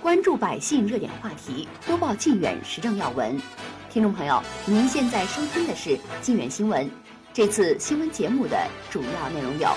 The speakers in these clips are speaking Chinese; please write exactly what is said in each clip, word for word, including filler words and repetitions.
关注百姓热点话题，播报靖远时政要闻。听众朋友，您现在收听的是靖远新闻。这次新闻节目的主要内容有：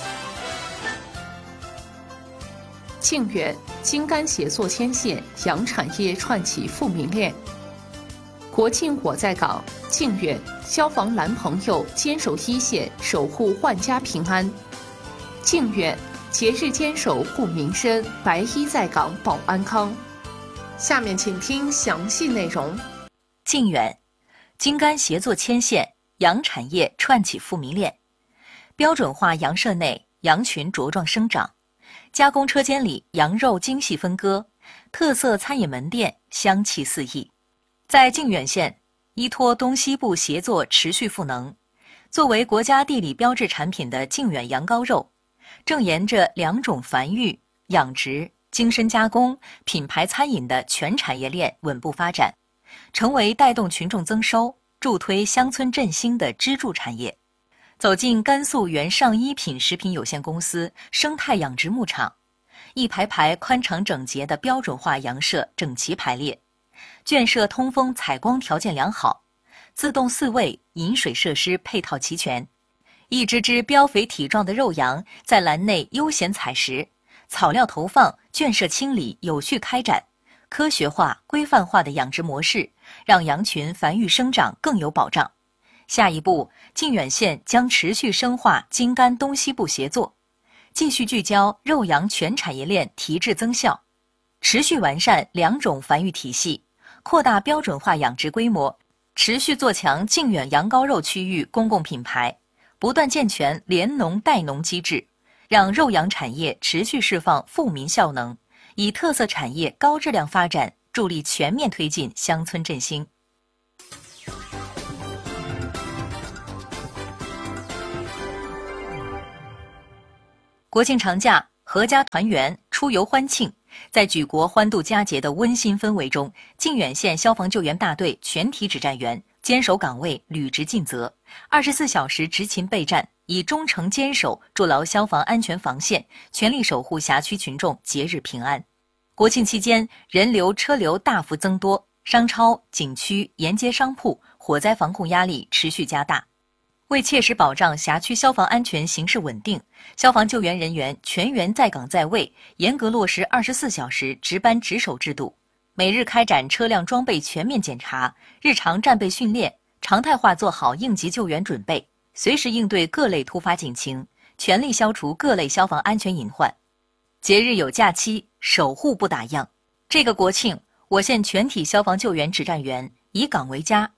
靖远精干协作牵线，洋产业串起富民链。国庆我在岗，靖远消防蓝朋友坚守一线，守护万家平安。靖远节日坚守护民生，白衣在岗保安康。下面请听详细内容。 靖远精干协作牵线，洋产业串起富民链。标准化洋舍内，羊群茁壮生长；加工车间里，羊肉精细分割；特色餐饮门店香气四溢。在靖远县，依托东西部协作持续赋能，作为国家地理标志产品的靖远羊羔肉，正沿着两种繁育、养殖、精深加工、品牌餐饮的全产业链稳步发展，成为带动群众增收、助推乡村振兴的支柱产业。走进甘肃原上一品食品有限公司生态养殖牧场，一排排宽敞整洁的标准化羊舍整齐排列，圈舍通风采光条件良好，自动饲喂、饮水设施配套齐全。一只只膘肥体壮的肉羊在栏内悠闲采食，草料投放、圈舍清理有序开展，科学化、规范化的养殖模式让羊群繁育生长更有保障。下一步，靖远县将持续深化精干东西部协作，继续聚焦肉羊全产业链提质增效，持续完善两种繁育体系，扩大标准化养殖规模，持续做强靖远羊羔肉区域公共品牌，不断健全联农带农机制，让肉羊产业持续释放富民效能，以特色产业高质量发展助力全面推进乡村振兴。国庆长假，阖家团圆，出游欢庆。在举国欢度佳节的温馨氛围中，靖远县消防救援大队全体指战员坚守岗位，履职尽责，二十四小时执勤备战，以忠诚坚守筑牢消防安全防线，全力守护辖区群众节日平安。国庆期间，人流车流大幅增多，商超、景区、沿街商铺火灾防控压力持续加大。为切实保障辖区消防安全形势稳定，消防救援人员全员在岗在位，严格落实二十四小时值班值守制度，每日开展车辆装备全面检查，日常战备训练，常态化做好应急救援准备，随时应对各类突发警情，全力消除各类消防安全隐患。节日有假期，守护不打烊。这个国庆，我县全体消防救援指战员以岗为家，